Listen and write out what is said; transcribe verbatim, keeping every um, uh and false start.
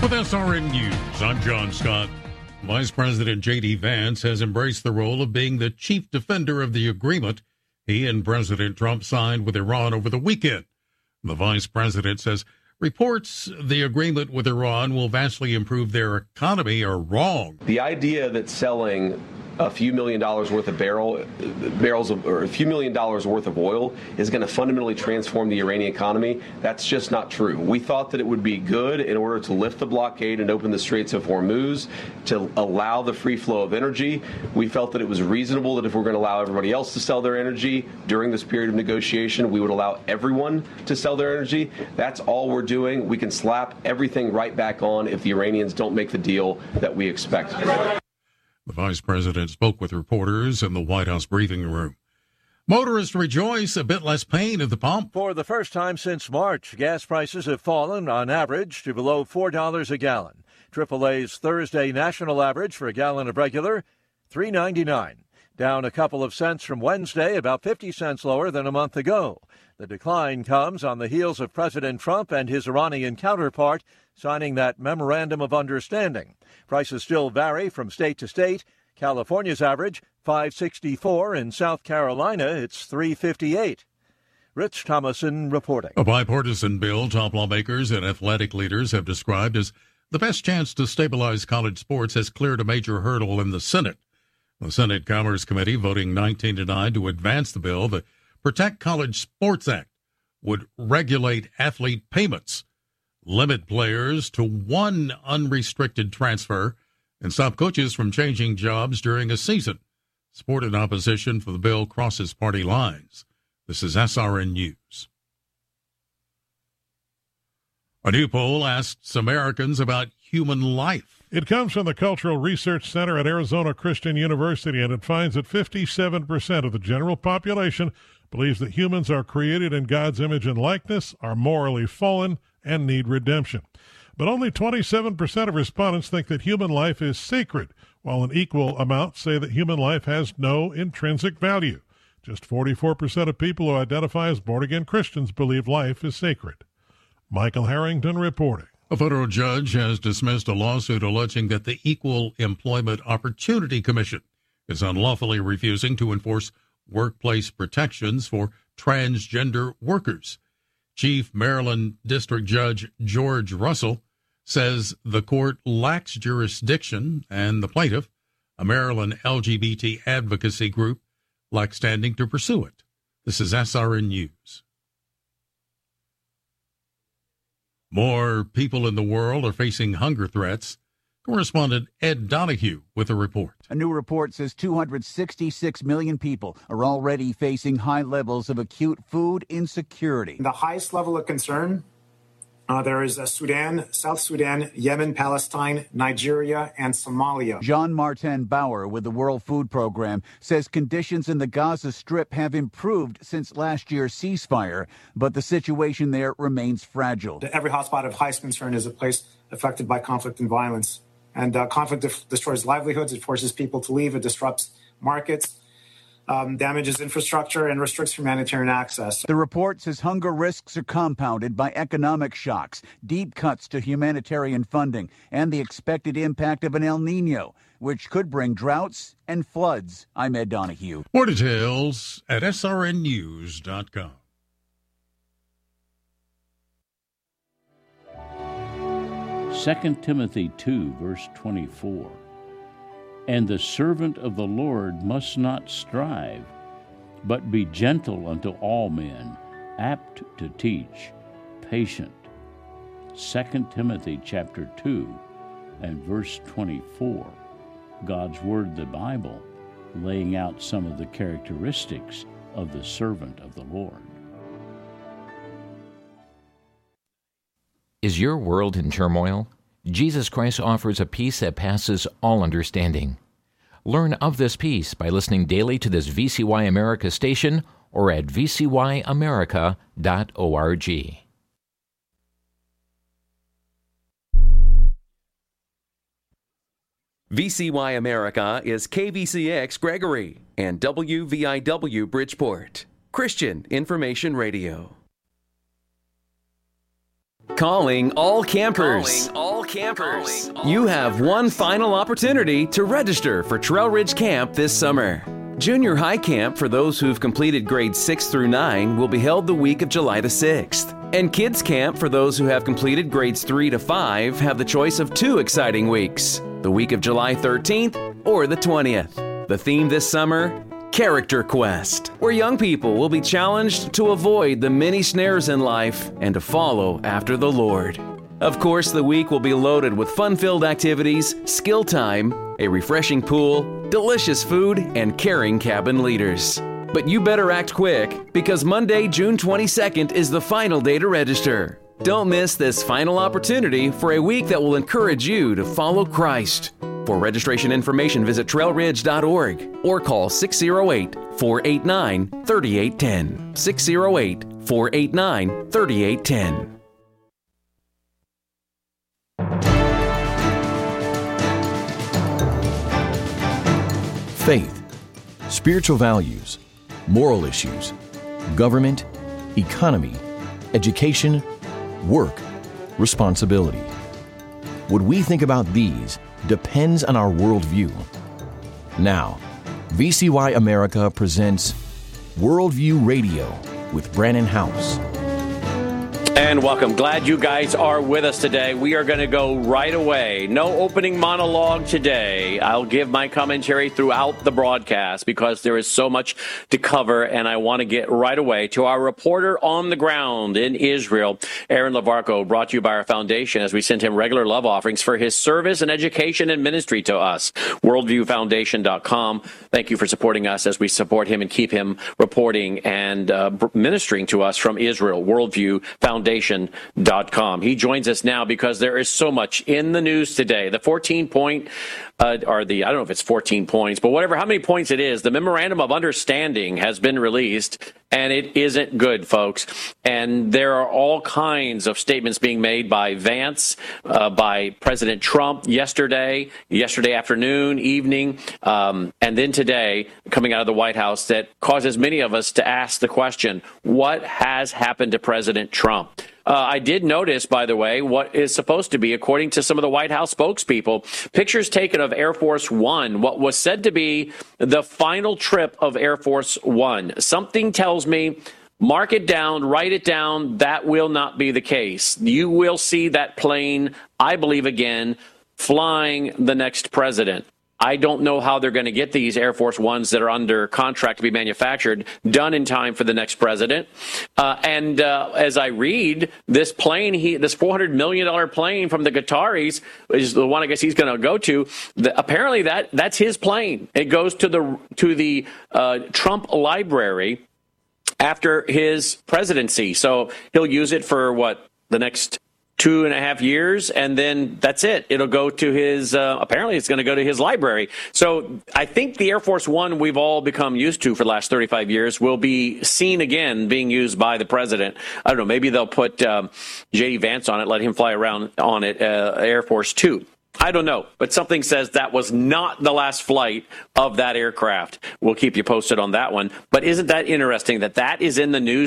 With S R N News, I'm John Scott. Vice President J D. Vance has embraced the role of being the chief defender of the agreement he and President Trump signed with Iran over the weekend. The vice president says reports the agreement with Iran will vastly improve their economy are wrong. The idea that selling a few million dollars worth of barrel barrels of, or a few million dollars worth of oil is going to fundamentally transform the Iranian economy, that's just not true. We thought that it would be good in order to lift the blockade and open the Straits of Hormuz to allow the free flow of energy. We felt that it was reasonable that if we're going to allow everybody else to sell their energy during this period of negotiation, we would allow everyone to sell their energy. That's all we're doing. We can slap everything right back on if the Iranians don't make the deal that we expect. The vice president spoke with reporters in the White House briefing room. Motorists rejoice, a bit less pain at the pump. For the first time since March, gas prices have fallen on average to below four dollars a gallon. triple A's Thursday national average for a gallon of regular, three ninety-nine, down a couple of cents from Wednesday, about fifty cents lower than a month ago. The decline comes on the heels of President Trump and his Iranian counterpart signing that memorandum of understanding. Prices still vary from state to state. California's average, five sixty-four. In South Carolina, it's three fifty-eight. Rich Thomason reporting. A bipartisan bill top lawmakers and athletic leaders have described as the best chance to stabilize college sports has cleared a major hurdle in the Senate. The Senate Commerce Committee voting nineteen to nine to advance the bill. The Protect College Sports Act would regulate athlete payments, limit players to one unrestricted transfer, and stop coaches from changing jobs during a season. Support and opposition for the bill crosses party lines. This is S R N News. A new poll asks Americans about human life. It comes from the Cultural Research Center at Arizona Christian University, and it finds that fifty-seven percent of the general population believes that humans are created in God's image and likeness, are morally fallen, and need redemption. But only twenty-seven percent of respondents think that human life is sacred, while an equal amount say that human life has no intrinsic value. Just forty-four percent of people who identify as born-again Christians believe life is sacred. Michael Harrington reporting. A federal judge has dismissed a lawsuit alleging that the Equal Employment Opportunity Commission is unlawfully refusing to enforce workplace protections for transgender workers. Chief Maryland District Judge George Russell says the court lacks jurisdiction and the plaintiff, a Maryland L G B T advocacy group, lacks standing to pursue it. This is S R N News. More people in the world are facing hunger threats. Correspondent Ed Donahue with a report. A new report says two hundred sixty-six million people are already facing high levels of acute food insecurity. The highest level of concern, uh, there is uh, Sudan, South Sudan, Yemen, Palestine, Nigeria, and Somalia. Jean-Martin Bauer with the World Food Program says conditions in the Gaza Strip have improved since last year's ceasefire, but the situation there remains fragile. Every hotspot of highest concern is a place affected by conflict and violence. And uh, conflict def- destroys livelihoods, it forces people to leave, it disrupts markets, um, damages infrastructure, and restricts humanitarian access. The report says hunger risks are compounded by economic shocks, deep cuts to humanitarian funding, and the expected impact of an El Nino, which could bring droughts and floods. I'm Ed Donahue. More details at S R N news dot com. Second Timothy two, verse twenty-four. And the servant of the Lord must not strive, but be gentle unto all men, apt to teach, patient. Second Timothy chapter two and verse twenty-four. God's Word, the Bible, laying out some of the characteristics of the servant of the Lord. Is your world in turmoil? Jesus Christ offers a peace that passes all understanding. Learn of this peace by listening daily to this V C Y America station or at v c y america dot org. V C Y America is K V C X Gregory and W V I W Bridgeport, Christian Information Radio. Calling all campers. Calling all campers. You have one final opportunity to register for Trail Ridge Camp this summer. Junior high camp for those who've completed grades six through nine will be held the week of July the sixth. And kids camp for those who have completed grades three to five have the choice of two exciting weeks, the week of July thirteenth or the twentieth. The theme this summer, Character Quest, where young people will be challenged to avoid the many snares in life and to follow after the Lord. Of course, the week will be loaded with fun-filled activities, skill time, a refreshing pool, delicious food, and caring cabin leaders. But you better act quick, because Monday, June twenty-second is the final day to register. Don't miss this final opportunity for a week that will encourage you to follow Christ. For registration information, visit trail ridge dot org or call six oh eight, four eight nine, three eight one zero. six oh eight, four eight nine, three eight one zero. Faith, spiritual values, moral issues, government, economy, education, work, responsibility. What we think about these depends on our worldview. Now, V C Y America presents Worldview Radio with Brannon House. And welcome. Glad you guys are with us today. We are going to go right away. No opening monologue today. I'll give my commentary throughout the broadcast because there is so much to cover, and I want to get right away to our reporter on the ground in Israel, Aaron Lavarco, brought to you by our foundation as we send him regular love offerings for his service and education and ministry to us. worldview foundation dot com. Thank you for supporting us as we support him and keep him reporting and uh, ministering to us from Israel. worldview foundation dot com. He joins us now because there is so much in the news today. The fourteen point, uh, or the, I don't know if it's fourteen points, but whatever, how many points it is, the Memorandum of Understanding has been released, and it isn't good, folks. And there are all kinds of statements being made by Vance, uh, by President Trump yesterday, yesterday afternoon, evening, um, and then today coming out of the White House that causes many of us to ask the question, what has happened to President Trump? Uh, I did notice, by the way, what is supposed to be, according to some of the White House spokespeople, pictures taken of Air Force One, what was said to be the final trip of Air Force One. Something tells me, mark it down, write it down, that will not be the case. You will see that plane, I believe again, flying the next president. I don't know how they're going to get these Air Force Ones that are under contract to be manufactured done in time for the next president. Uh, and uh, as I read, this plane, he, this four hundred million dollars plane from the Qataris is the one I guess he's going to go to. The, apparently, that that's his plane. It goes to the to the uh, Trump library after his presidency. So he'll use it for what, the next two and a half years, and then that's it. It'll go to his, uh, apparently it's going to go to his library. So I think the Air Force One we've all become used to for the last thirty-five years will be seen again being used by the president. I don't know, maybe they'll put um, J D Vance on it, let him fly around on it, uh, Air Force Two. I don't know, but something says that was not the last flight of that aircraft. We'll keep you posted on that one. But isn't that interesting that that is in the news